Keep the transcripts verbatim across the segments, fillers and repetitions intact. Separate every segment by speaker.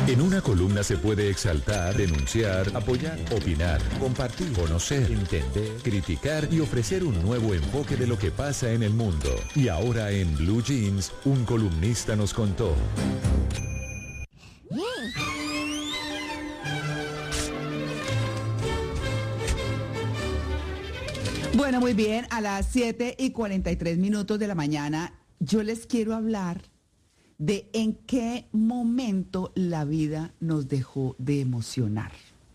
Speaker 1: En una columna se puede exaltar, denunciar, apoyar, opinar, compartir, conocer, entender, criticar y ofrecer un nuevo enfoque de lo que pasa en el mundo. Y ahora en Blue Jeans, un columnista nos contó.
Speaker 2: Bueno, muy bien, a las siete y cuarenta y tres minutos de la mañana, yo les quiero hablar de en qué momento la vida nos dejó de emocionar.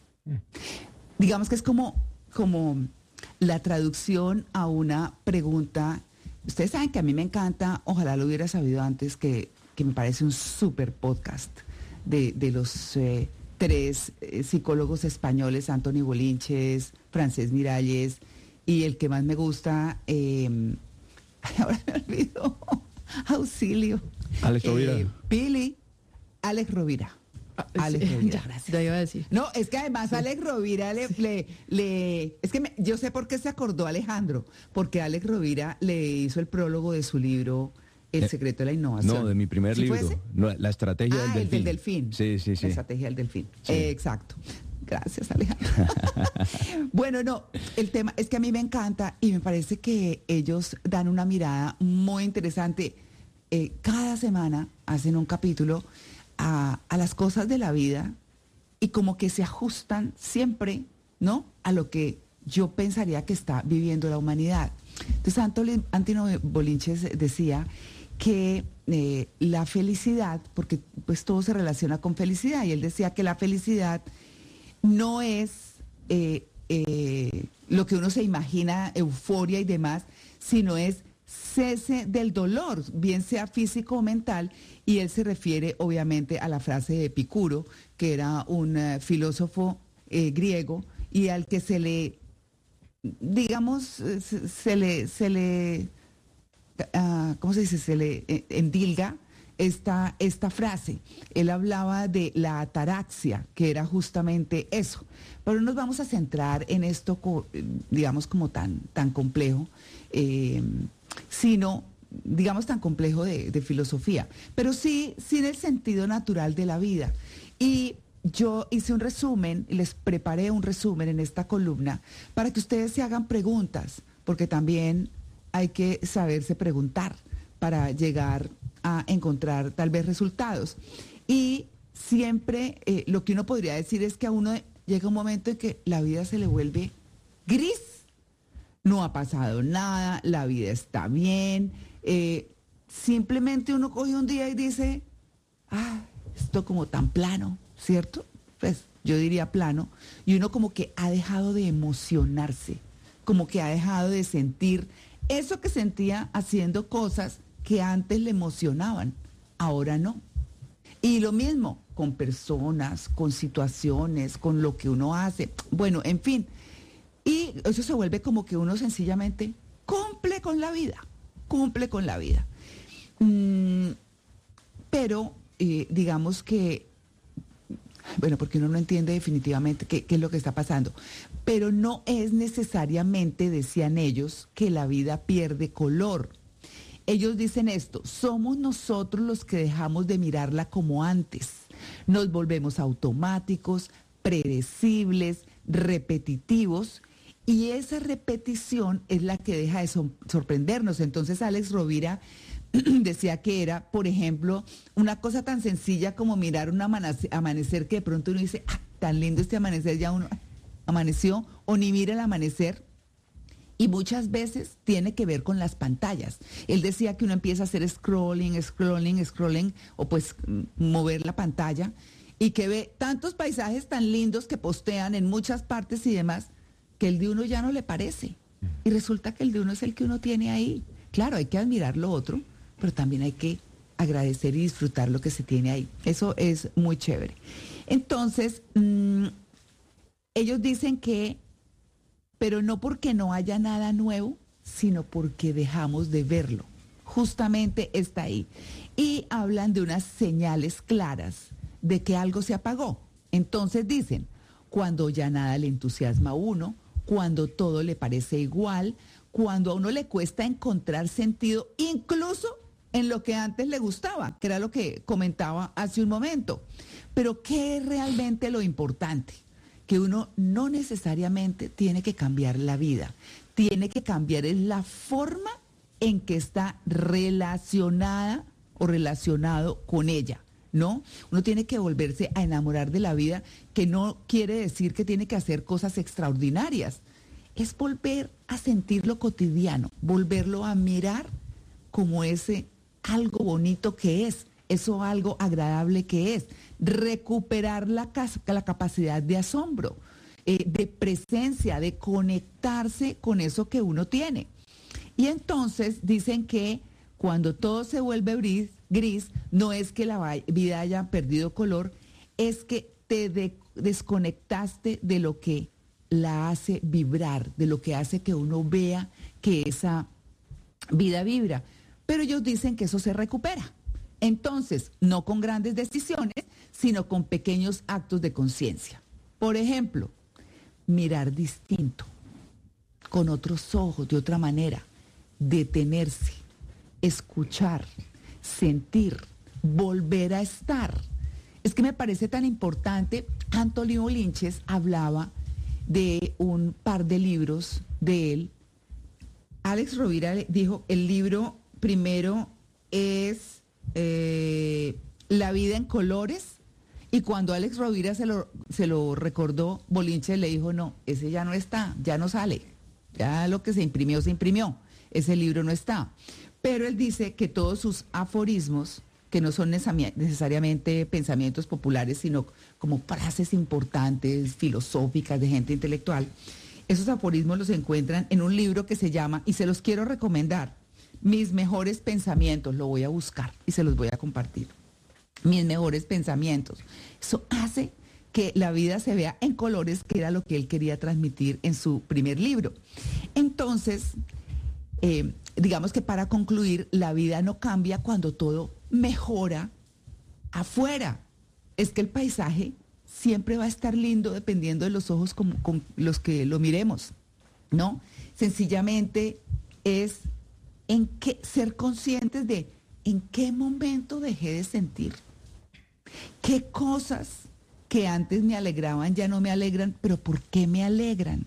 Speaker 2: Digamos que es como, como la traducción a una pregunta. Ustedes saben que a mí me encanta, ojalá lo hubiera sabido antes, que, que me parece un súper podcast de, de los eh, tres eh, psicólogos españoles, Antoni Bolinches, Francés Miralles, y el que más me gusta, eh, ahora me olvidó, auxilio.
Speaker 3: Alex Rovira.
Speaker 2: Eh, Pili, Alex Rovira.
Speaker 4: Ah,
Speaker 2: Alex
Speaker 4: sí,
Speaker 2: Rovira,
Speaker 4: ya,
Speaker 2: gracias.
Speaker 4: ya iba a decir.
Speaker 2: No, es que además
Speaker 4: Sí.
Speaker 2: Alex Rovira le,
Speaker 4: Sí.
Speaker 2: le, le- es que me- yo sé por qué se acordó Alejandro, porque Alex Rovira le hizo el prólogo de su libro El
Speaker 3: Eh,
Speaker 2: secreto de la innovación.
Speaker 3: No, de mi primer
Speaker 2: ¿Sí fue
Speaker 3: libro.
Speaker 2: ese?
Speaker 3: No, la estrategia
Speaker 2: Ah,
Speaker 3: del
Speaker 2: el
Speaker 3: delfín.
Speaker 2: del delfín.
Speaker 3: Sí, sí, sí.
Speaker 2: La estrategia del delfín.
Speaker 3: Sí.
Speaker 2: Eh, exacto. Gracias, Alejandro. Bueno, no, el tema es que a mí me encanta y me parece que ellos dan una mirada muy interesante. Eh, cada semana hacen un capítulo a, a las cosas de la vida y como que se ajustan siempre, ¿no?, a lo que yo pensaría que está viviendo la humanidad. Entonces, Antoni, Antoni Bolinches decía que eh, la felicidad, porque pues todo se relaciona con felicidad, y él decía que la felicidad no es eh, eh, lo que uno se imagina, euforia y demás, sino es cese del dolor, bien sea físico o mental, y él se refiere obviamente a la frase de Epicuro, que era un uh, filósofo eh, griego, y al que se le, digamos, se, se le, se le, uh, ¿cómo se dice? Se le eh, endilga esta, esta frase. Él hablaba de la ataraxia, que era justamente eso. Pero no nos vamos a centrar en esto, digamos, como tan, tan complejo, eh, sino, digamos, tan complejo de, de filosofía, pero sí, sí en el sentido natural de la vida. Y yo hice un resumen, les preparé un resumen en esta columna para que ustedes se hagan preguntas, porque también hay que saberse preguntar para llegar a encontrar tal vez resultados. Y siempre eh, lo que uno podría decir es que a uno llega un momento en que la vida se le vuelve gris. No ha pasado nada, la vida está bien. Eh, simplemente uno coge un día y dice, ah, esto como tan plano, ¿cierto? Pues yo diría plano. Y uno como que ha dejado de emocionarse, como que ha dejado de sentir eso que sentía haciendo cosas que antes le emocionaban, ahora no. Y lo mismo con personas, con situaciones, con lo que uno hace. Bueno, en fin. Y eso se vuelve como que uno sencillamente cumple con la vida, cumple con la vida. Mm, pero eh, digamos que, bueno, porque uno no entiende definitivamente qué, qué es lo que está pasando. Pero no es necesariamente, decían ellos, que la vida pierde color. Ellos dicen esto: somos nosotros los que dejamos de mirarla como antes. Nos volvemos automáticos, predecibles, repetitivos, y esa repetición es la que deja de so- sorprendernos. Entonces Alex Rovira decía que era, por ejemplo, una cosa tan sencilla como mirar un amanace- amanecer que de pronto uno dice, ah, tan lindo este amanecer, ya uno amaneció, o ni mira el amanecer. Y muchas veces tiene que ver con las pantallas. Él decía que uno empieza a hacer scrolling, scrolling, scrolling, o pues m- mover la pantalla, y que ve tantos paisajes tan lindos que postean en muchas partes y demás, que el de uno ya no le parece. Y resulta que el de uno es el que uno tiene ahí. Claro, hay que admirar lo otro, pero también hay que agradecer y disfrutar lo que se tiene ahí. Eso es muy chévere. Entonces, mmm, ellos dicen que, pero no porque no haya nada nuevo, sino porque dejamos de verlo. Justamente está ahí. Y hablan de unas señales claras de que algo se apagó. Entonces dicen, cuando ya nada le entusiasma a uno, cuando todo le parece igual, cuando a uno le cuesta encontrar sentido, incluso en lo que antes le gustaba, que era lo que comentaba hace un momento. Pero ¿qué es realmente lo importante? Que uno no necesariamente tiene que cambiar la vida, tiene que cambiar es la forma en que está relacionada o relacionado con ella, ¿no? Uno tiene que volverse a enamorar de la vida, que no quiere decir que tiene que hacer cosas extraordinarias. Es volver a sentir lo cotidiano, volverlo a mirar como ese algo bonito que es, eso algo agradable que es, recuperar la, la capacidad de asombro, eh, de presencia, de conectarse con eso que uno tiene. Y entonces dicen que cuando todo se vuelve gris, gris no es que la vida haya perdido color, es que te de- desconectaste de lo que la hace vibrar, de lo que hace que uno vea que esa vida vibra. Pero ellos dicen que eso se recupera. Entonces, no con grandes decisiones, sino con pequeños actos de conciencia. Por ejemplo, mirar distinto, con otros ojos, de otra manera, detenerse, escuchar, sentir, volver a estar. Es que me parece tan importante. Antonio Bolinches hablaba de un par de libros de él. Alex Rovira dijo, el libro primero es eh, La vida en colores, y cuando Alex Rovira se lo, se lo recordó, Bolinches le dijo, no, ese ya no está, ya no sale, ya lo que se imprimió, se imprimió, ese libro no está. Pero él dice que todos sus aforismos, que no son necesariamente pensamientos populares, sino como frases importantes, filosóficas, de gente intelectual, esos aforismos los encuentran en un libro que se llama, y se los quiero recomendar, Mis mejores pensamientos. Lo voy a buscar y se los voy a compartir. Mis mejores pensamientos. Eso hace que la vida se vea en colores, que era lo que él quería transmitir en su primer libro. Entonces, eh, digamos que para concluir, la vida no cambia cuando todo mejora afuera. Es que el paisaje siempre va a estar lindo dependiendo de los ojos con, con los que lo miremos, ¿no? Sencillamente es en qué, ser conscientes de en qué momento dejé de sentir, qué cosas que antes me alegraban ya no me alegran, pero ¿por qué me alegran?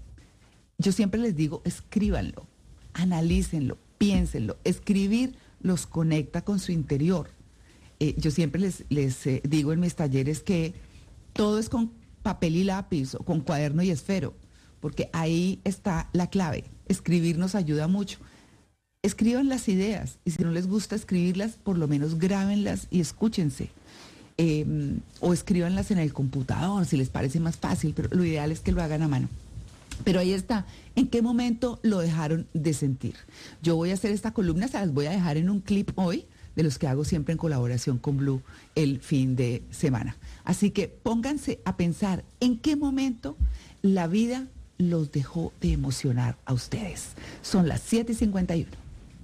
Speaker 2: Yo siempre les digo, escríbanlo, analícenlo, piénsenlo. Escribir los conecta con su interior. Eh, yo siempre les, les eh, digo en mis talleres que todo es con papel y lápiz, o con cuaderno y esfero, porque ahí está la clave. Escribir nos ayuda mucho. Escriban las ideas, y si no les gusta escribirlas, por lo menos grábenlas y escúchense. Eh, o escríbanlas en el computador, si les parece más fácil, pero lo ideal es que lo hagan a mano. Pero ahí está, ¿en qué momento lo dejaron de sentir? Yo voy a hacer esta columna, se las voy a dejar en un clip hoy, de los que hago siempre en colaboración con Blue el fin de semana. Así que pónganse a pensar en qué momento la vida los dejó de emocionar a ustedes. Son las siete y cincuenta y uno.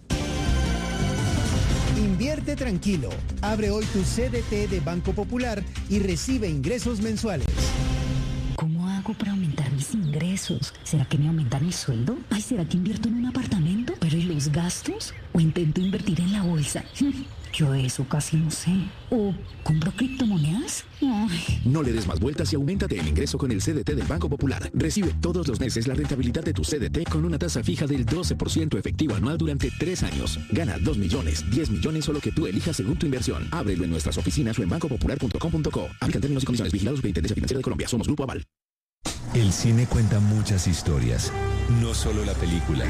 Speaker 3: Invierte tranquilo. Abre hoy tu C D T de Banco Popular y recibe ingresos mensuales.
Speaker 4: ¿Cómo hago para aumentar mis ingresos? ¿Será que me aumentan el sueldo? Ay, ¿será que invierto en un apartamento? ¿Pero y los gastos? ¿O intento invertir en la bolsa? Yo de eso casi no sé. ¿O compro criptomonedas? Ay.
Speaker 5: No le des más vueltas y auméntate el ingreso con el C D T del Banco Popular. Recibe todos los meses la rentabilidad de tu C D T con una tasa fija del doce por ciento efectivo anual durante tres años. Gana dos millones, diez millones o lo que tú elijas según tu inversión. Ábrelo en nuestras oficinas o en banco popular punto com punto co. Aplican términos y condiciones. Vigilados por Superintendencia Financiera de Colombia. Somos Grupo Aval.
Speaker 1: El cine cuenta muchas historias, no solo la película.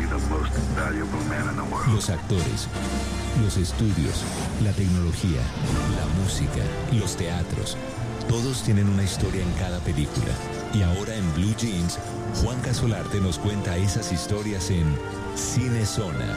Speaker 1: Los actores, los estudios, la tecnología, la música, los teatros. Todos tienen una historia en cada película. Y ahora en Blue Jeans, Juan Casolarte nos cuenta esas historias en Cine Zona.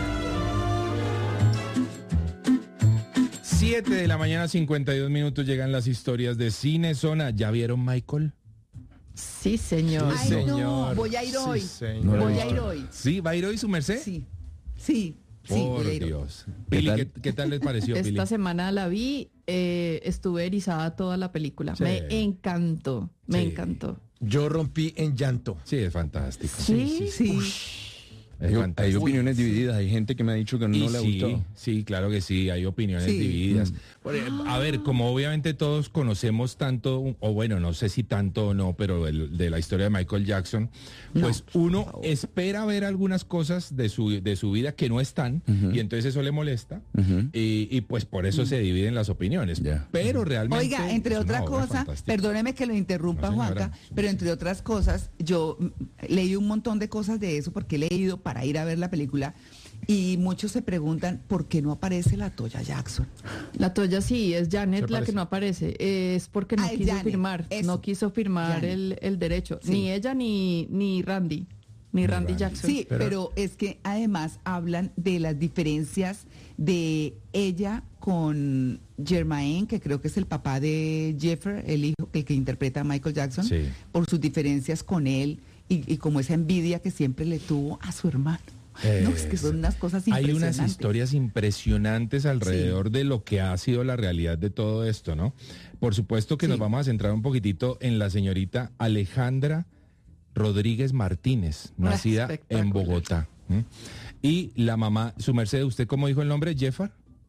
Speaker 6: siete de la mañana, cincuenta y dos minutos, llegan las historias de Cine Zona. ¿Ya vieron, Michael?
Speaker 7: Sí, señor.
Speaker 2: Ay,
Speaker 6: Sí,
Speaker 2: no,
Speaker 6: señor.
Speaker 2: voy a ir hoy.
Speaker 6: Sí, señor.
Speaker 2: Voy a ir hoy.
Speaker 6: ¿Sí? ¿Va a ir hoy su merced?
Speaker 2: Sí, sí, sí,
Speaker 6: Por
Speaker 2: voy a ir hoy.
Speaker 6: Dios. Pili, ¿qué, ¿qué tal les pareció, Pili?
Speaker 7: Esta semana la vi, eh, estuve erizada toda la película.
Speaker 6: Sí.
Speaker 7: Me encantó, me
Speaker 6: Sí.
Speaker 7: encantó.
Speaker 3: Yo rompí en llanto.
Speaker 6: Sí, es fantástico.
Speaker 7: Sí,
Speaker 2: Sí.
Speaker 6: Es Es
Speaker 8: Hay,
Speaker 6: fantástico.
Speaker 8: hay opiniones divididas, hay gente que me ha dicho que no
Speaker 6: Y
Speaker 8: le
Speaker 6: sí,
Speaker 8: gustó.
Speaker 6: sí, claro que sí, hay opiniones
Speaker 2: Sí.
Speaker 6: divididas.
Speaker 8: Mm.
Speaker 6: Por, eh, a ver, como obviamente todos conocemos tanto, o bueno, no sé si tanto o no, pero el- de la historia de Michael Jackson, pues uno espera ver algunas cosas de su, de su vida que no están, y entonces eso le molesta,
Speaker 8: Ujú.
Speaker 6: y, y pues por eso se dividen las opiniones.
Speaker 8: Ya.
Speaker 6: Pero realmente...
Speaker 2: Oiga, entre
Speaker 6: es una
Speaker 2: otras
Speaker 6: obra
Speaker 2: cosas,
Speaker 6: fantástica.
Speaker 2: perdóneme que lo interrumpa,
Speaker 6: No, señora.
Speaker 2: Juanca, pero entre otras cosas, yo mm, leí un montón de cosas de eso porque he leído para ir a ver la película y muchos se preguntan por qué no aparece la Toya Jackson.
Speaker 7: La Toya sí, es Janet
Speaker 6: Se
Speaker 7: la
Speaker 6: parece.
Speaker 7: que no aparece. Es porque no
Speaker 2: Ah, es
Speaker 7: quiso
Speaker 2: Janet,
Speaker 7: firmar.
Speaker 2: eso.
Speaker 7: No quiso firmar
Speaker 2: Janet.
Speaker 7: el, el derecho.
Speaker 2: Sí.
Speaker 7: Ni ella ni, ni Randy. Ni Randy
Speaker 6: Randy.
Speaker 7: Jackson.
Speaker 2: Sí, pero, es que además hablan de las diferencias de ella con Jermaine, que creo que es el papá de Jeffer, el hijo, el que interpreta a Michael Jackson,
Speaker 6: Sí.
Speaker 2: por sus diferencias con él y, y como esa envidia que siempre le tuvo a su hermano. No, es que son unas cosas
Speaker 6: Hay
Speaker 2: impresionantes.
Speaker 6: unas historias impresionantes alrededor de lo que ha sido la realidad de todo esto, ¿no? Por supuesto que
Speaker 2: Sí.
Speaker 6: nos vamos a centrar un poquitito en la señorita Alejandra Rodríguez Martínez, nacida en
Speaker 7: espectacular.
Speaker 6: Bogotá. ¿Mm? Y la mamá, su merced, ¿usted cómo dijo el nombre? ¿Jeffer?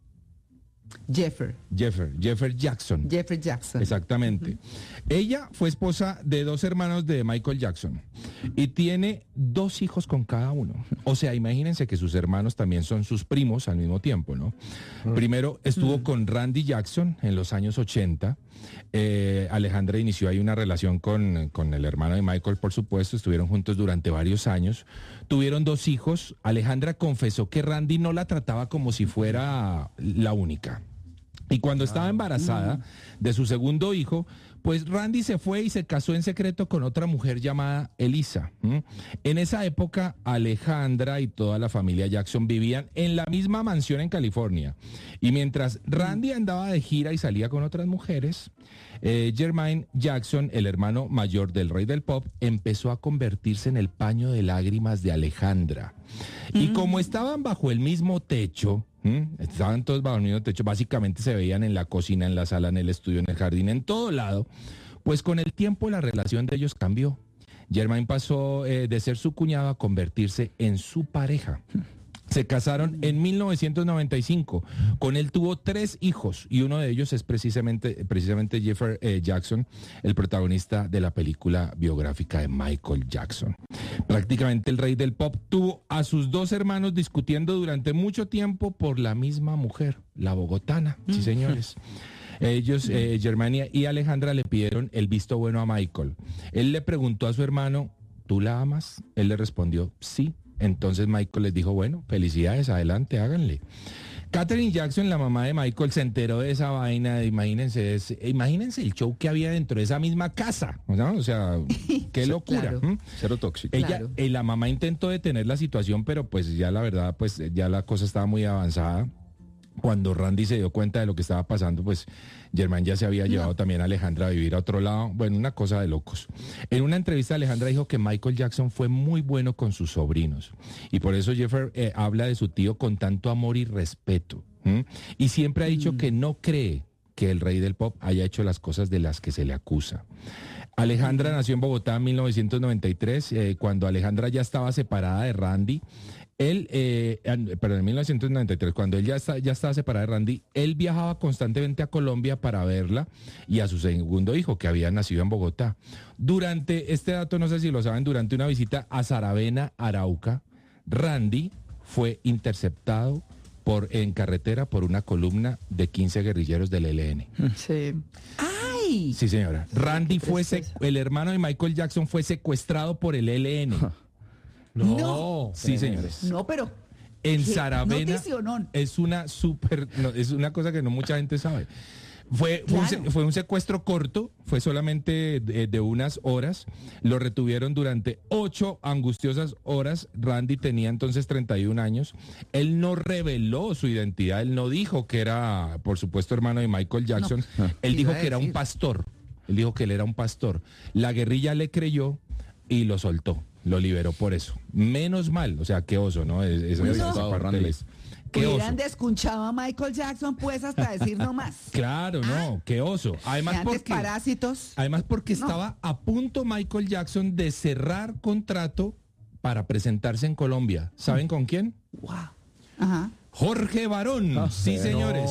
Speaker 2: Jeffer,
Speaker 6: Jeffer, Jeffer Jackson.
Speaker 2: Jeffer Jackson.
Speaker 6: Exactamente. Ella fue esposa de dos hermanos de Michael Jackson y tiene dos hijos con cada uno. O sea, imagínense que sus hermanos también son sus primos al mismo tiempo, ¿no? Primero estuvo con Randy Jackson en los años ochenta. Eh, Alejandra inició ahí una relación con, con el hermano de Michael, por supuesto. Estuvieron juntos durante varios años. Tuvieron dos hijos. Alejandra confesó que Randy no la trataba como si fuera la única. Y cuando estaba embarazada de su segundo hijo, pues Randy se fue y se casó en secreto con otra mujer llamada Elisa. ¿m? En esa época, Alejandra y toda la familia Jackson vivían en la misma mansión en California. Y mientras Randy andaba de gira y salía con otras mujeres, eh, Jermaine Jackson, el hermano mayor del rey del pop, empezó a convertirse en el paño de lágrimas de Alejandra. Y como estaban bajo el mismo techo, ¿m? estaban todos bajo el mismo techo, básicamente se veían en la cocina, en la sala, en el estudio, en el jardín, en todo lado, pues con el tiempo la relación de ellos cambió. Jermaine pasó eh, de ser su cuñado a convertirse en su pareja. Se casaron en mil novecientos noventa y cinco. Con él tuvo tres hijos y uno de ellos es precisamente, precisamente Jeffer eh, Jackson, el protagonista de la película biográfica de Michael Jackson. Prácticamente el rey del pop tuvo a sus dos hermanos discutiendo durante mucho tiempo por la misma mujer, la bogotana, sí señores. Ellos, eh, Germania y Alejandra, le pidieron el visto bueno a Michael. Él le preguntó a su hermano, ¿tú la amas? Él le respondió, sí. Entonces Michael les dijo, bueno, felicidades, adelante, háganle. Katherine Jackson, la mamá de Michael, se enteró de esa vaina, de, imagínense, es- imagínense el show que había dentro de esa misma casa, ¿no? O sea, qué locura.
Speaker 2: Claro.
Speaker 6: ¿m?
Speaker 8: Cero tóxico.
Speaker 6: Ella,
Speaker 2: Claro.
Speaker 6: eh, la mamá intentó detener la situación, pero pues ya la verdad, pues ya la cosa estaba muy avanzada. Cuando Randy se dio cuenta de lo que estaba pasando, pues Germán ya se había llevado también a Alejandra a vivir a otro lado. Bueno, una cosa de locos. En una entrevista, Alejandra dijo que Michael Jackson fue muy bueno con sus sobrinos. Y por eso Jeffer eh, habla de su tío con tanto amor y respeto. ¿m? Y siempre ha dicho que no cree que el rey del pop haya hecho las cosas de las que se le acusa. Alejandra nació en Bogotá en mil novecientos noventa y tres, eh, cuando Alejandra ya estaba separada de Randy. Él, eh, en- perdón, en mil novecientos noventa y tres, cuando él ya, está, ya estaba separada de Randy, él viajaba constantemente a Colombia para verla y a su segundo hijo, que había nacido en Bogotá. Durante, este dato no sé si lo saben, durante una visita a Saravena, Arauca, Randy fue interceptado por, en carretera por una columna de quince guerrilleros del E L N.
Speaker 7: Sí.
Speaker 2: ¡Ay!
Speaker 6: Sí, señora. Randy
Speaker 7: qué
Speaker 6: fue, sec-
Speaker 7: tristeza.
Speaker 6: el hermano de Michael Jackson fue secuestrado por el E L N.
Speaker 2: No.
Speaker 6: Sí, señores.
Speaker 2: No, pero
Speaker 6: En
Speaker 2: ¿qué
Speaker 6: Saravena
Speaker 2: noticionón?
Speaker 6: es una super, no, es una cosa que no mucha gente sabe. Fue, fue un,
Speaker 2: Claro.
Speaker 6: se- fue un secuestro corto, fue solamente de, de unas horas. Lo retuvieron durante ocho angustiosas horas. Randy tenía entonces treinta y un años. Él no reveló su identidad, él no dijo que era, por supuesto, hermano de Michael Jackson. Él
Speaker 2: iba
Speaker 6: dijo
Speaker 2: a
Speaker 6: que era un
Speaker 2: decir.
Speaker 6: pastor. Él dijo que él era un pastor. La guerrilla le creyó y lo soltó, lo liberó por eso. Menos mal, o sea, qué oso, ¿no? Es- esa-
Speaker 8: Hubiera
Speaker 6: esa
Speaker 8: estado
Speaker 6: parte
Speaker 8: Randy.
Speaker 6: de la- qué
Speaker 2: Hubieran
Speaker 6: oso.
Speaker 2: descunchado a Michael Jackson, pues, hasta decir no más.
Speaker 6: Claro, no, qué oso. Además
Speaker 2: Antes
Speaker 6: porque,
Speaker 2: parásitos.
Speaker 6: además porque
Speaker 2: No.
Speaker 6: estaba a punto Michael Jackson de cerrar contrato para presentarse en Colombia. ¿Saben con quién?
Speaker 2: Wow. Ajá.
Speaker 6: Jorge Barón. Ah, sí, señores.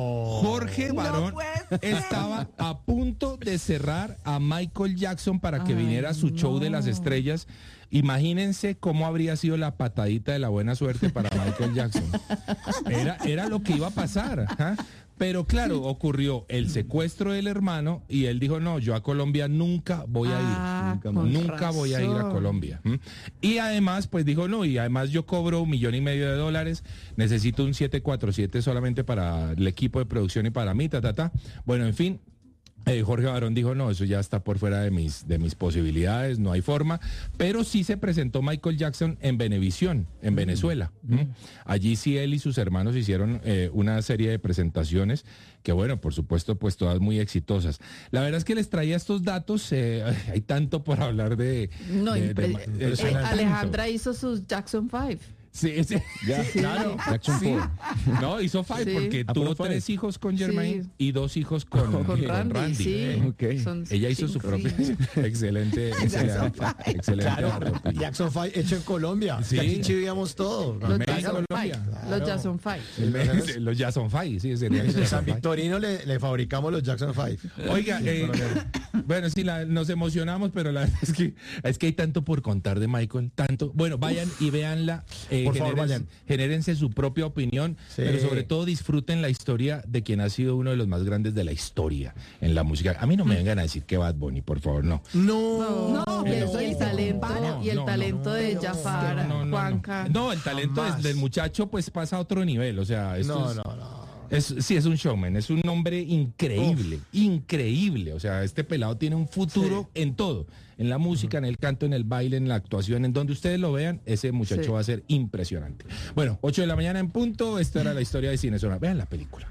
Speaker 6: Jorge Barón
Speaker 2: no
Speaker 6: estaba a punto de cerrar a Michael Jackson para que Ay, viniera a su show no. de las estrellas. Imagínense cómo habría sido la patadita de la buena suerte para Michael Jackson. Era, era lo que iba a pasar. ¿eh? Pero claro, ocurrió el secuestro del hermano y él dijo, no, yo a Colombia nunca voy a ir.
Speaker 7: Ah,
Speaker 6: nunca nunca voy a ir a Colombia. ¿Mm? Y además, pues dijo, no, y además yo cobro un millón y medio de dólares, necesito un siete cuatro siete solamente para el equipo de producción y para mí, ta, ta, ta. Bueno, en fin. Eh, Jorge Barón dijo, no, eso ya está por fuera de mis, de mis posibilidades, no hay forma, pero sí se presentó Michael Jackson en Venevisión, en mm. Venezuela. ¿Mm? Allí sí él y sus hermanos hicieron eh, una serie de presentaciones que, bueno, por supuesto, pues todas muy exitosas. La verdad es que les traía estos datos, eh, hay tanto por hablar de...
Speaker 7: No,
Speaker 6: de, de,
Speaker 7: de, de, de, eh, Alejandra hizo sus Jackson Five.
Speaker 6: Sí, sí,
Speaker 8: ya,
Speaker 6: sí,
Speaker 8: claro. Jackson
Speaker 6: sí. No, hizo Five sí. porque ah, tuvo tres five. hijos con Jermaine sí. y dos hijos con,
Speaker 7: con, con Randy.
Speaker 6: Randy.
Speaker 7: Sí.
Speaker 6: Eh, okay. Ella hizo su propia. excelente, excelente, excelente.
Speaker 9: Claro, Jackson Five hecho en Colombia. Sí. Aquí chivíamos todo.
Speaker 7: Los Jackson Five. Claro. Los Jackson Five.
Speaker 6: Los Jackson Five, sí, sería.
Speaker 9: En San Victorino le, le fabricamos los Jackson Five.
Speaker 6: Oiga, eh, bueno, sí, la, nos emocionamos, pero la verdad es que es que hay tanto por contar de Michael, tanto. Bueno, vayan Uf. y véanla. Eh,
Speaker 9: Por favor,
Speaker 6: generen, genérense su propia opinión, sí. pero sobre todo disfruten la historia de quien ha sido uno de los más grandes de la historia en la música. A mí no me vengan a decir que Bad Bunny, por favor, no.
Speaker 7: No, no, no y eso, el talento, no, y el no, talento no, de Jafar,
Speaker 6: no, no,
Speaker 7: Juanca.
Speaker 6: No, no, el talento del, del muchacho pues pasa a otro nivel, o sea, esto
Speaker 9: no,
Speaker 6: es,
Speaker 9: no, no.
Speaker 6: Es, sí, es un showman, es un hombre increíble, Uf. increíble. O sea, este pelado tiene un futuro sí. en todo. En la música, uh-huh. en el canto, en el baile, en la actuación, en donde ustedes lo vean, ese muchacho sí. va a ser impresionante. Bueno, ocho de la mañana en punto, esta era la historia de Cine Zona. Vean la película.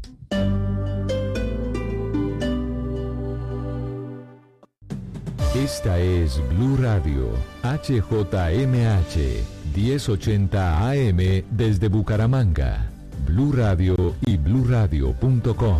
Speaker 1: Esta es Blue Radio, H J M H, diez ochenta A M desde Bucaramanga. Blue Radio y blue radio punto com.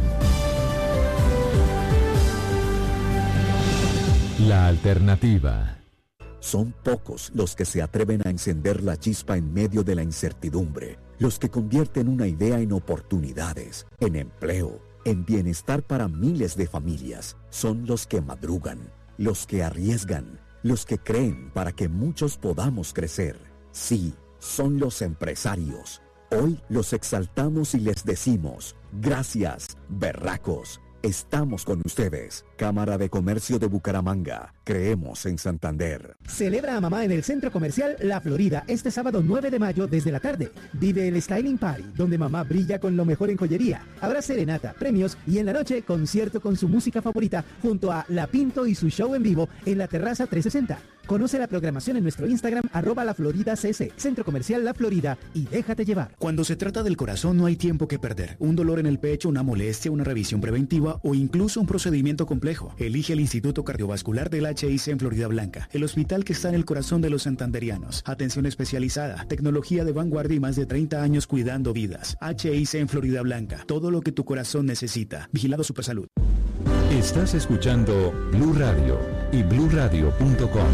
Speaker 1: La alternativa.
Speaker 10: Son pocos los que se atreven a encender la chispa en medio de la incertidumbre, los que convierten una idea en oportunidades, en empleo, en bienestar para miles de familias. Son los que madrugan, los que arriesgan, los que creen para que muchos podamos crecer. Sí, son los empresarios. Hoy los exaltamos y les decimos, gracias, berracos. Estamos con ustedes. Cámara de Comercio de Bucaramanga. Creemos en Santander.
Speaker 3: Celebra a mamá en el Centro Comercial La Florida este sábado nueve de mayo desde la tarde. Vive el Styling Party, donde mamá brilla con lo mejor en joyería. Habrá serenata, premios y en la noche concierto con su música favorita junto a La Pinto y su show en vivo en la Terraza trescientos sesenta. Conoce la programación en nuestro Instagram, arroba La Florida C C, Centro Comercial La Florida, y déjate llevar.
Speaker 11: Cuando se trata del corazón no hay tiempo que perder. Un dolor en el pecho, una molestia, una revisión preventiva o incluso un procedimiento complejo. Elige el Instituto Cardiovascular del H I C en Florida Blanca, el hospital que está en el corazón de los santanderianos. Atención especializada, tecnología de vanguardia y más de treinta años cuidando vidas. H I C en Florida Blanca, todo lo que tu corazón necesita. Vigilado Supersalud.
Speaker 1: Estás escuchando Blue Radio y blue radio punto com.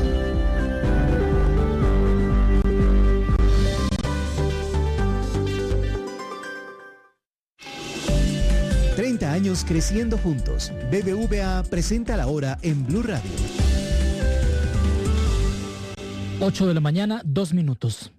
Speaker 3: treinta años creciendo juntos. B B V A presenta la hora en Blue Radio.
Speaker 12: ocho de la mañana, dos minutos.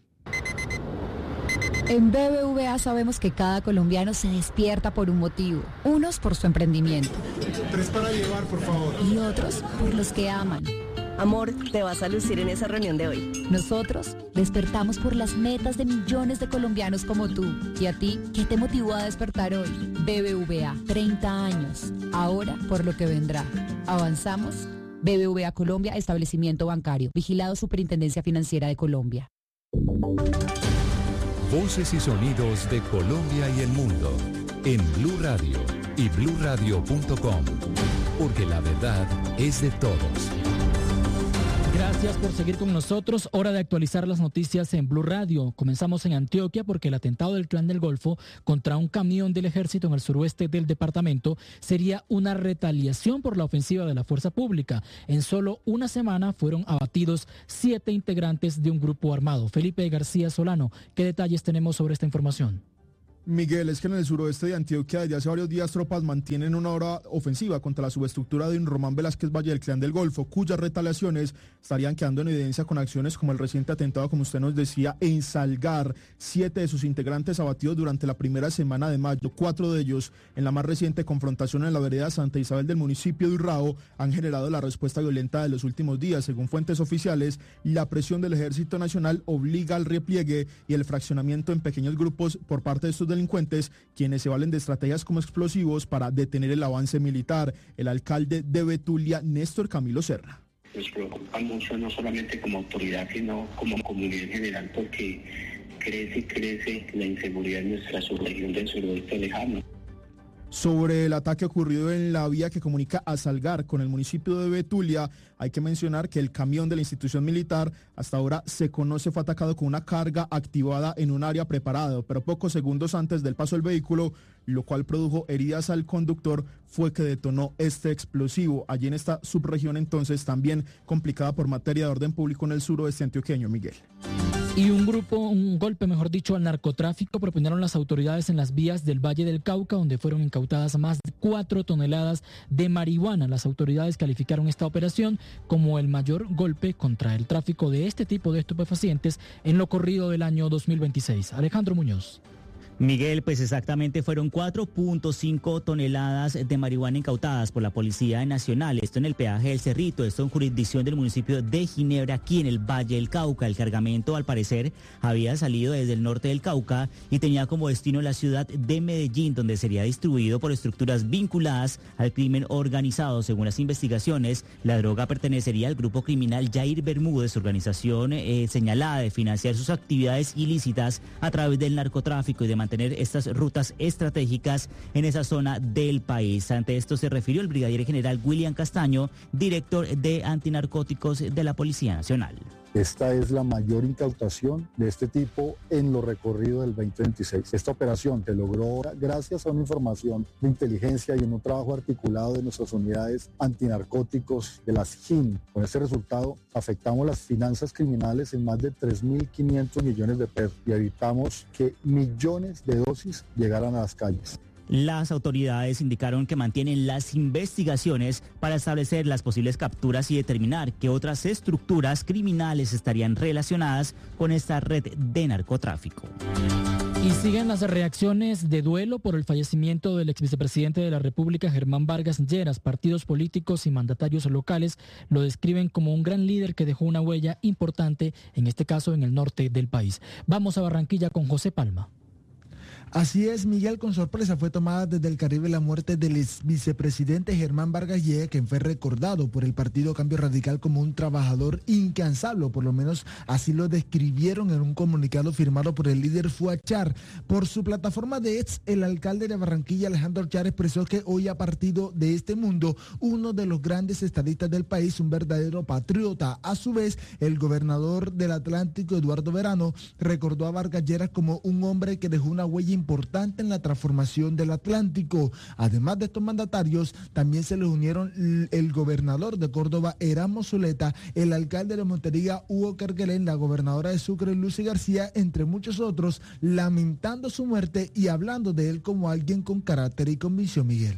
Speaker 13: En B B V A sabemos que cada colombiano se despierta por un motivo. Unos por su emprendimiento.
Speaker 9: Tres para llevar, por favor.
Speaker 13: Y otros por los que aman.
Speaker 14: Amor, te vas a lucir en esa reunión de hoy.
Speaker 13: Nosotros despertamos por las metas de millones de colombianos como tú. ¿Y a ti qué te motivó a despertar hoy? B B V A, treinta años. Ahora por lo que vendrá. ¿Avanzamos? B B V A Colombia, establecimiento bancario. Vigilado Superintendencia Financiera de Colombia.
Speaker 1: Voces y sonidos de Colombia y el mundo en Blue Radio y blue radio punto com, porque la verdad es de todos.
Speaker 12: Gracias por seguir con nosotros. Hora de actualizar las noticias en Blue Radio. Comenzamos en Antioquia porque el atentado del Clan del Golfo contra un camión del ejército en el suroeste del departamento sería una retaliación por la ofensiva de la fuerza pública. En solo una semana fueron abatidos siete integrantes de un grupo armado. Felipe García Solano, ¿qué detalles tenemos sobre esta información?
Speaker 15: Miguel, es que en el suroeste de Antioquia desde hace varios días tropas mantienen una hora ofensiva contra la subestructura de Román Velázquez Valle del Clan del Golfo, cuyas retaliaciones estarían quedando en evidencia con acciones como el reciente atentado, como usted nos decía, en Salgar. Siete de sus integrantes abatidos durante la primera semana de mayo, cuatro de ellos en la más reciente confrontación en la vereda Santa Isabel del municipio de Urrao, han generado la respuesta violenta de los últimos días. Según fuentes oficiales, la presión del Ejército Nacional obliga al repliegue y el fraccionamiento en pequeños grupos por parte de estos delincuentes, quienes se valen de estrategias como explosivos para detener el avance militar. El alcalde de Betulia, Néstor Camilo Serra.
Speaker 16: Nos preocupa mucho, no solamente como autoridad, sino como comunidad en general, porque crece y crece la inseguridad en nuestra subregión del suroeste lejano.
Speaker 15: Sobre el ataque ocurrido en la vía que comunica a Salgar con el municipio de Betulia, hay que mencionar que el camión de la institución militar hasta ahora se conoce fue atacado con una carga activada en un área preparado, pero pocos segundos antes del paso del vehículo, lo cual produjo heridas al conductor, fue que detonó este explosivo. Allí en esta subregión entonces también complicada por materia de orden público en el suroeste antioqueño, Miguel.
Speaker 12: Y un grupo, un golpe, mejor dicho, al narcotráfico propinaron las autoridades en las vías del Valle del Cauca, donde fueron incautadas más de cuatro toneladas de marihuana. Las autoridades calificaron esta operación como el mayor golpe contra el tráfico de este tipo de estupefacientes en lo corrido del año dos mil veintiséis. Alejandro Muñoz.
Speaker 17: Miguel, pues exactamente fueron cuatro punto cinco toneladas de marihuana incautadas por la Policía Nacional. Esto en el peaje del Cerrito, esto en jurisdicción del municipio de Ginebra, aquí en el Valle del Cauca. El cargamento, al parecer, había salido desde el norte del Cauca y tenía como destino la ciudad de Medellín, donde sería distribuido por estructuras vinculadas al crimen organizado. Según las investigaciones, la droga pertenecería al grupo criminal Jair Bermúdez, organización eh, señalada de financiar sus actividades ilícitas a través del narcotráfico y de mantener estas rutas estratégicas en esa zona del país. Ante esto se refirió el brigadier general William Castaño, director de antinarcóticos de la Policía Nacional.
Speaker 18: Esta es la mayor incautación de este tipo en lo recorrido del veinte veintiséis. Esta operación se logró gracias a una información de inteligencia y en un trabajo articulado de nuestras unidades antinarcóticos de las G I N. Con este resultado afectamos las finanzas criminales en más de tres mil quinientos millones de pesos y evitamos que millones de dosis llegaran a las calles.
Speaker 17: Las autoridades indicaron que mantienen las investigaciones para establecer las posibles capturas y determinar qué otras estructuras criminales estarían relacionadas con esta red de narcotráfico.
Speaker 12: Y siguen las reacciones de duelo por el fallecimiento del ex vicepresidente de la República, Germán Vargas Lleras. Partidos políticos y mandatarios locales lo describen como un gran líder que dejó una huella importante, en este caso en el norte del país. Vamos a Barranquilla con José Palma.
Speaker 19: Así es, Miguel, con sorpresa fue tomada desde el Caribe la muerte del ex vicepresidente Germán Vargas Lleras, quien fue recordado por el Partido Cambio Radical como un trabajador incansable, o por lo menos así lo describieron en un comunicado firmado por el líder Fuad Char. Por su plataforma de ex, el alcalde de Barranquilla, Alejandro Char, expresó que hoy ha partido de este mundo uno de los grandes estadistas del país, un verdadero patriota. A su vez, el gobernador del Atlántico, Eduardo Verano, recordó a Vargas Lleras como un hombre que dejó una huella importante en la transformación del Atlántico. Además de estos mandatarios, también se les unieron el gobernador de Córdoba, Erasmo Zuleta, el alcalde de Montería, Hugo Kerguelen, la gobernadora de Sucre, Lucy García, entre muchos otros, lamentando su muerte y hablando de él como alguien con carácter y convicción, Miguel.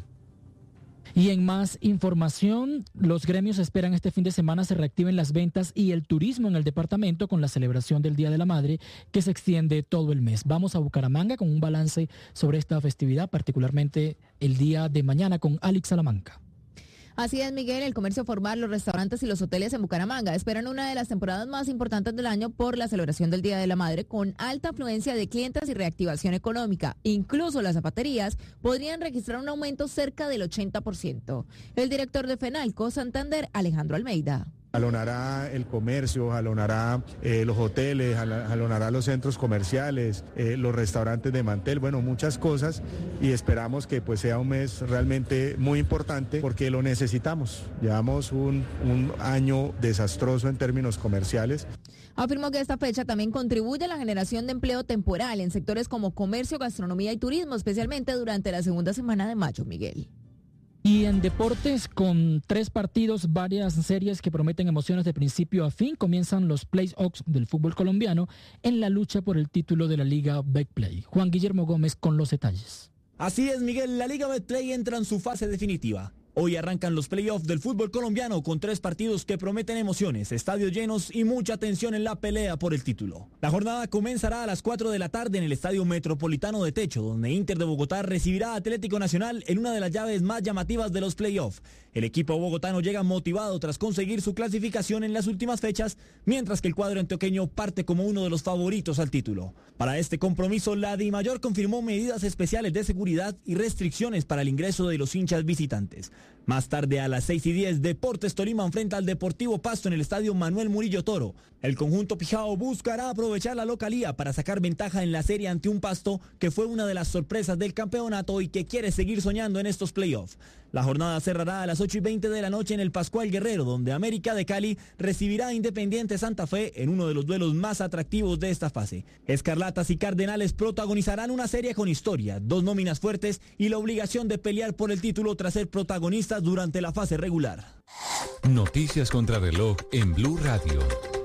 Speaker 12: Y en más información, los gremios esperan este fin de semana se reactiven las ventas y el turismo en el departamento con la celebración del Día de la Madre, que se extiende todo el mes. Vamos a Bucaramanga con un balance sobre esta festividad, particularmente el día de mañana con Alex Salamanca.
Speaker 20: Así es, Miguel, el comercio formal, los restaurantes y los hoteles en Bucaramanga esperan una de las temporadas más importantes del año por la celebración del Día de la Madre, con alta afluencia de clientes y reactivación económica. Incluso las zapaterías podrían registrar un aumento cerca del ochenta por ciento. El director de FENALCO Santander, Alejandro Almeida.
Speaker 21: Jalonará el comercio, jalonará eh, los hoteles, jalonará los centros comerciales, eh, los restaurantes de mantel, bueno, muchas cosas, y esperamos que pues sea un mes realmente muy importante porque lo necesitamos. Llevamos un, un año desastroso en términos comerciales.
Speaker 20: Afirmó que esta fecha también contribuye a la generación de empleo temporal en sectores como comercio, gastronomía y turismo, especialmente durante la segunda semana de mayo, Miguel.
Speaker 12: Y en deportes, con tres partidos, varias series que prometen emociones de principio a fin, comienzan los playoffs del fútbol colombiano en la lucha por el título de la Liga Betplay. Juan Guillermo Gómez con los detalles.
Speaker 22: Así es, Miguel, la Liga Betplay entra en su fase definitiva. Hoy arrancan los playoffs del fútbol colombiano con tres partidos que prometen emociones, estadios llenos y mucha tensión en la pelea por el título. La jornada comenzará a las cuatro de la tarde en el Estadio Metropolitano de Techo, donde Inter de Bogotá recibirá a Atlético Nacional en una de las llaves más llamativas de los playoffs. El equipo bogotano llega motivado tras conseguir su clasificación en las últimas fechas, mientras que el cuadro antioqueño parte como uno de los favoritos al título. Para este compromiso, la DIMAYOR confirmó medidas especiales de seguridad y restricciones para el ingreso de los hinchas visitantes. Más tarde, a las seis y diez, Deportes Tolima enfrenta al Deportivo Pasto en el estadio Manuel Murillo Toro. El conjunto pijao buscará aprovechar la localía para sacar ventaja en la serie ante un Pasto que fue una de las sorpresas del campeonato y que quiere seguir soñando en estos playoffs. La jornada cerrará a las ocho y veinte de la noche en el Pascual Guerrero, donde América de Cali recibirá a Independiente Santa Fe en uno de los duelos más atractivos de esta fase. Escarlatas y Cardenales protagonizarán una serie con historia, dos nóminas fuertes y la obligación de pelear por el título tras ser protagonistas durante la fase regular.
Speaker 1: Noticias contra reloj en Blue Radio.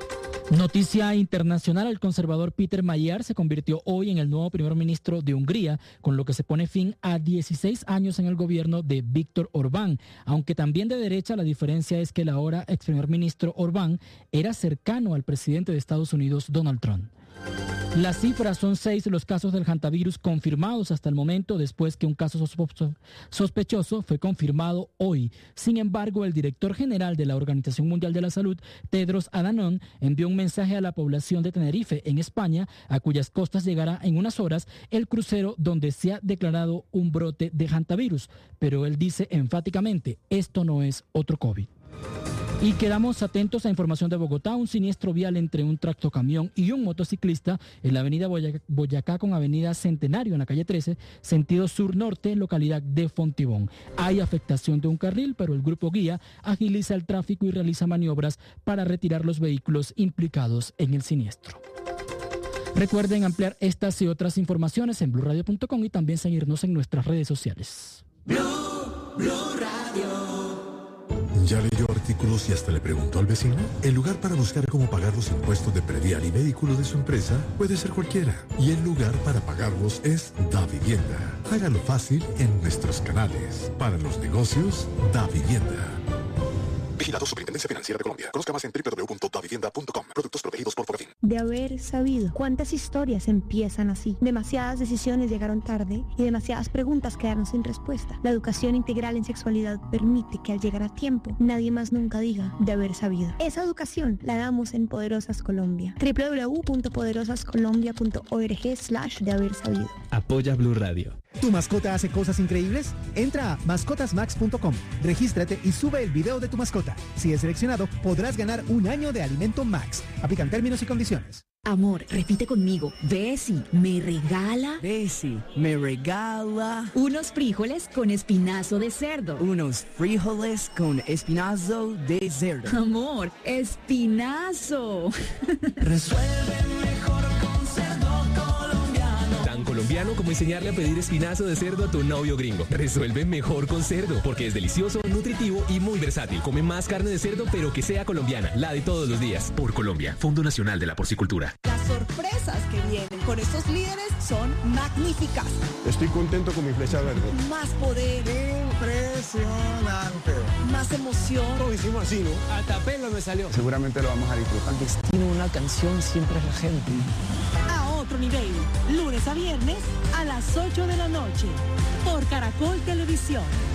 Speaker 12: Noticia internacional, el conservador Peter Magyar se convirtió hoy en el nuevo primer ministro de Hungría, con lo que se pone fin a dieciséis años en el gobierno de Víctor Orbán. Aunque también de derecha, la diferencia es que el ahora ex primer ministro Orbán era cercano al presidente de Estados Unidos, Donald Trump. Las cifras son seis los casos del hantavirus confirmados hasta el momento, después que un caso sospechoso fue confirmado hoy. Sin embargo, el director general de la Organización Mundial de la Salud, Tedros Adhanom, envió un mensaje a la población de Tenerife, en España, a cuyas costas llegará en unas horas el crucero donde se ha declarado un brote de hantavirus. Pero él dice enfáticamente, esto no es otro COVID. Y quedamos atentos a información de Bogotá, un siniestro vial entre un tractocamión y un motociclista en la avenida Boyacá con avenida Centenario en la calle trece, sentido sur-norte, localidad de Fontibón. Hay afectación de un carril, pero el grupo guía agiliza el tráfico y realiza maniobras para retirar los vehículos implicados en el siniestro. Recuerden ampliar estas y otras informaciones en blue radio punto com y también seguirnos en nuestras redes sociales.
Speaker 23: Blue, Blue Radio. ¿Ya leyó artículos y hasta le preguntó al vecino? El lugar para buscar cómo pagar los impuestos de predial y vehículos de su empresa puede ser cualquiera. Y el lugar para pagarlos es DaVivienda. Hágalo fácil en nuestros canales. Para los negocios, DaVivienda.
Speaker 24: Vigilado Superintendencia Financiera de Colombia. Conozca más en doble u doble u doble u punto davivienda punto com. Productos protegidos por Fogafín.
Speaker 25: De haber sabido. ¿Cuántas historias empiezan así? Demasiadas decisiones llegaron tarde y demasiadas preguntas quedaron sin respuesta. La educación integral en sexualidad permite que al llegar a tiempo, nadie más nunca diga de haber sabido. Esa educación la damos en Poderosas Colombia. doble u doble u doble u punto poderosas colombia punto org slash de haber sabido.
Speaker 26: Apoya Blue Radio.
Speaker 3: ¿Tu mascota hace cosas increíbles? Entra a mascotas max punto com, regístrate y sube el video de tu mascota. Si es seleccionado, podrás ganar un año de alimento Max. Aplican términos y condiciones.
Speaker 4: Amor, repite conmigo. Bessie, ¿me regala?
Speaker 27: Bessie, ¿me regala?
Speaker 4: Unos frijoles con espinazo de cerdo.
Speaker 27: Unos frijoles con espinazo de cerdo.
Speaker 4: Amor, espinazo.
Speaker 23: Resuelve mejor con cerdo colombiano.
Speaker 5: Tan colombiano como enseñarle a pedir espinazo de cerdo a tu novio gringo. Resuelve mejor con cerdo, porque es delicioso, nutritivo y muy versátil. Come más carne de cerdo, pero que sea colombiana, la de todos los días. Por Colombia, Fondo Nacional de la Porcicultura.
Speaker 28: Las sorpresas que vienen con estos líderes son magníficas.
Speaker 21: Estoy contento con mi flecha verde.
Speaker 28: Más poder.
Speaker 9: Impresionante.
Speaker 28: Más emoción.
Speaker 9: Lo hicimos así, ¿no?
Speaker 28: Hasta pelo me salió.
Speaker 21: Seguramente lo vamos a disfrutar.
Speaker 28: El destino de una canción siempre es la gente.
Speaker 29: A otro nivel, lunes a viernes a las ocho de la noche, por Caracol Televisión.